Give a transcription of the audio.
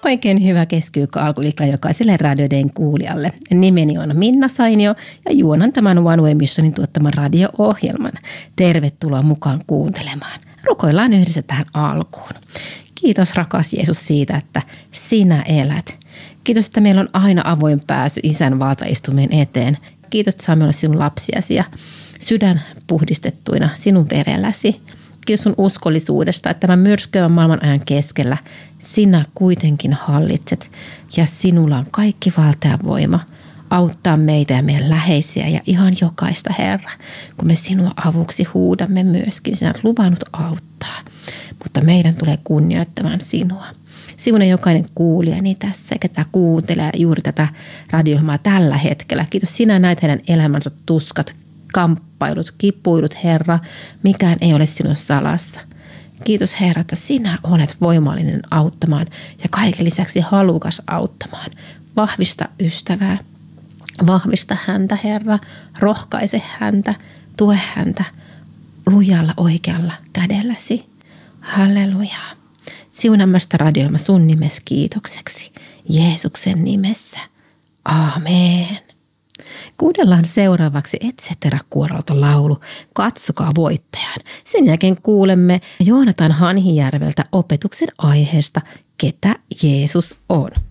Oikein hyvä keskiviikko-alkuilta jokaiselle radioiden kuulijalle. Nimeni on Minna Sainio ja juonan tämän One Way Missionin tuottaman radio-ohjelman. Tervetuloa mukaan kuuntelemaan. Rukoillaan yhdessä tähän alkuun. Kiitos rakas Jeesus siitä, että sinä elät. Kiitos, että meillä on aina avoin pääsy Isän valtaistumien eteen. Kiitos, että saamme olla sinun lapsiasi ja sydän puhdistettuina sinun perelläsi. Kiitos sun uskollisuudesta, että tämän myrskyävän maailman ajan keskellä sinä kuitenkin hallitset ja sinulla on kaikki valta ja voima auttaa meitä ja meidän läheisiä ja ihan jokaista, Herra, kun me sinua avuksi huudamme myöskin. Sinä olet luvannut auttaa, mutta meidän tulee kunnioittamaan sinua. Siunaa jokainen kuulijani tässä, ketä kuuntelee juuri tätä radio-ohjelmaa tällä hetkellä. Kiitos, sinä näet heidän elämänsä tuskat, kamppailut, kipuilut, Herra. Mikään ei ole sinun salassa. Kiitos, Herra, että sinä olet voimallinen auttamaan ja kaiken lisäksi halukas auttamaan. Vahvista ystävää. Vahvista häntä, Herra. Rohkaise häntä. Tue häntä lujalla oikealla kädelläsi. Halleluja. Siunamasta radioilma sun nimesi kiitokseksi. Jeesuksen nimessä. Aamen. Kuunnellaan seuraavaksi Et cetera-kuorolta laulu Katsokaa voittajan. Sen jälkeen kuulemme Joonatan Hanhijärveltä opetuksen aiheesta Ketä Jeesus on.